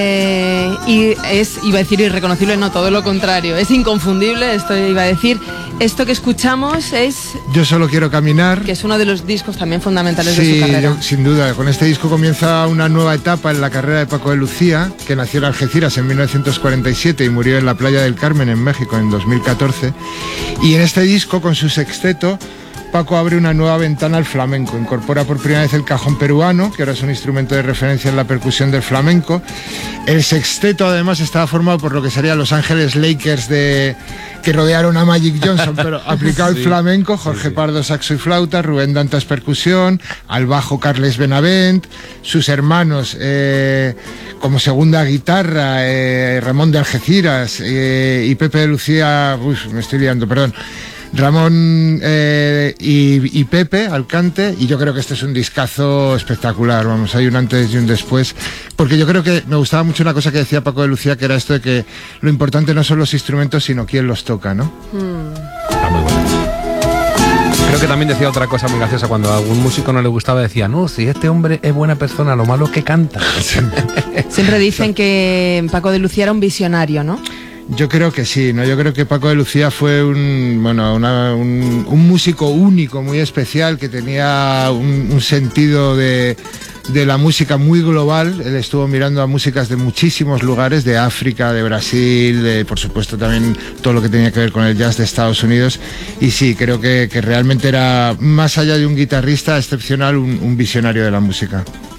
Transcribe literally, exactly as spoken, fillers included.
Eh, y es, iba a decir irreconocible, no, todo lo contrario, es inconfundible, esto iba a decir. Esto que escuchamos es... Yo solo quiero caminar. Que es uno de los discos también fundamentales sí, de su carrera. Yo, sin duda, con este disco comienza una nueva etapa en la carrera de Paco de Lucía, que nació en Algeciras en mil novecientos cuarenta y siete y murió en la Playa del Carmen, en México, en dos mil catorce. Y en este disco, con su sexteto, Paco abre una nueva ventana al flamenco, incorpora por primera vez el cajón peruano, que ahora es un instrumento de referencia en la percusión del flamenco. El sexteto además estaba formado por lo que serían Los Ángeles Lakers de... que rodearon a Magic Johnson, pero aplicado sí, al flamenco, Jorge sí, sí. Pardo saxo y flauta, Rubén Dantas percusión, al bajo Carles Benavent, sus hermanos eh, como segunda guitarra, eh, Ramón de Algeciras eh, y Pepe de Lucía, uf, me estoy liando, perdón. Ramón eh, y, y Pepe al cante, y yo creo que este es un discazo espectacular, vamos, hay un antes y un después, porque yo creo que me gustaba mucho una cosa que decía Paco de Lucía, que era esto de que lo importante no son los instrumentos, sino quién los toca, ¿no? Mm. Está muy bueno. Creo que también decía otra cosa muy graciosa, cuando a algún músico no le gustaba, decía, no, si este hombre es buena persona, lo malo es que canta. Siempre dicen que Paco de Lucía era un visionario, ¿no? Yo creo que sí, ¿no? Yo creo que Paco de Lucía fue un, bueno, una, un, un músico único, muy especial, que tenía un, un sentido de, de la música muy global. Él estuvo mirando a músicas de muchísimos lugares, de África, de Brasil, de, por supuesto también todo lo que tenía que ver con el jazz de Estados Unidos. Y sí, creo que, que realmente era, más allá de un guitarrista excepcional, un, un visionario de la música.